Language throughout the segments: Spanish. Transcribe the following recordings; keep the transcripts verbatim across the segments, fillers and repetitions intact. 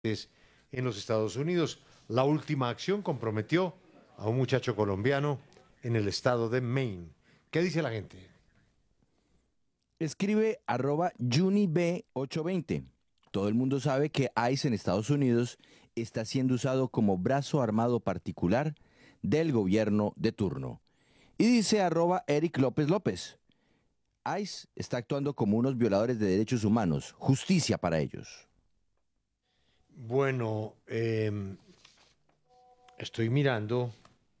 en los Estados Unidos. La última acción comprometió a un muchacho colombiano en el estado de Maine. ¿Qué dice la gente? Escribe arroba junib ochocientos veinte. Todo el mundo sabe que ICE en Estados Unidos está siendo usado como brazo armado particular del gobierno de turno. Y dice arroba Eric López López. ICE está actuando como unos violadores de derechos humanos. Justicia para ellos. Bueno, eh, estoy mirando,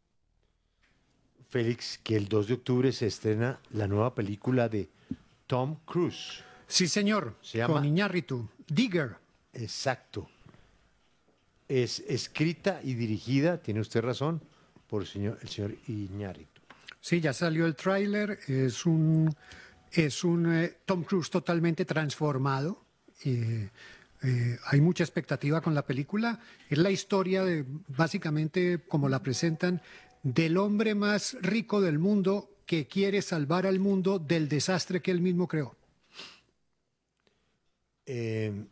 Félix, que el dos de octubre se estrena la nueva película de Tom Cruise. Sí, señor, Se llama- con Iñárritu, Digger. Exacto. Es escrita y dirigida, tiene usted razón, por el señor, el señor Iñárritu. Sí, ya salió el tráiler, es un, es un eh, Tom Cruise totalmente transformado. eh, eh, hay mucha expectativa con la película. Es la historia, de, básicamente, como la presentan, del hombre más rico del mundo que quiere salvar al mundo del desastre que él mismo creó. Eh,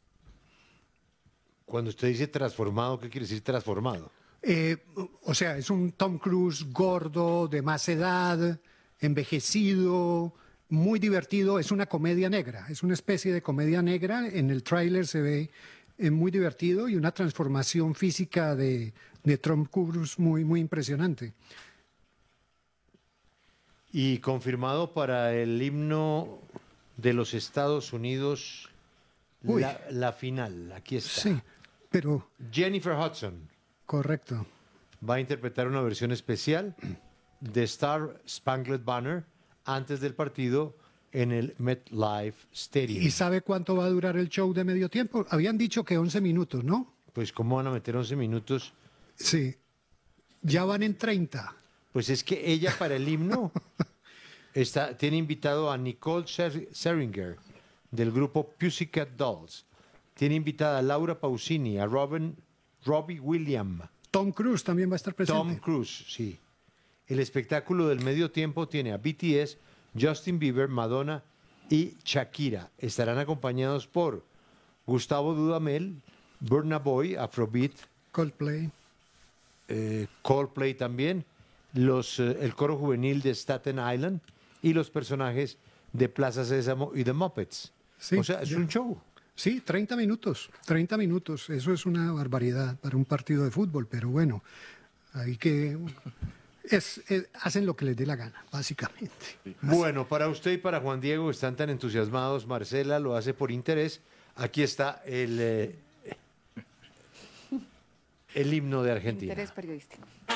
cuando usted dice transformado, ¿qué quiere decir transformado? Eh, o sea, es un Tom Cruise gordo, de más edad, envejecido, muy divertido. Es una comedia negra, es una especie de comedia negra. En el tráiler se ve eh, muy divertido y una transformación física de, de Tom Cruise muy, muy impresionante. Y confirmado para el himno de los Estados Unidos, Uy. la, la final. Aquí está. Sí, pero Jennifer Hudson correcto. va a interpretar una versión especial de Star Spangled Banner antes del partido en el MetLife Stadium. ¿Y sabe cuánto va a durar el show de medio tiempo? Habían dicho que once minutos, ¿no? Pues ¿cómo van a meter once minutos? Sí. Ya van en treinta. Pues es que ella para el himno está, tiene invitado a Nicole Scher- Scherzinger del grupo Pussycat Dolls. Tiene invitada a Laura Pausini, a Robin, Robbie Williams. Tom Cruise también va a estar presente. Tom Cruise, sí. El espectáculo del medio tiempo tiene a B T S, Justin Bieber, Madonna y Shakira. Estarán acompañados por Gustavo Dudamel, Burna Boy, Afrobeat, Coldplay. eh, Coldplay también, los, eh, el coro juvenil de Staten Island y los personajes de Plaza Sésamo y de Muppets. Sí, o sea, es ya. un show. Sí, treinta minutos, treinta minutos. Eso es una barbaridad para un partido de fútbol, pero bueno, hay que... Es, es- hacen lo que les dé la gana, básicamente. Bueno, para usted y para Juan Diego, están tan entusiasmados. Marcela lo hace por interés. Aquí está el, eh, el himno de Argentina. Interés periodístico.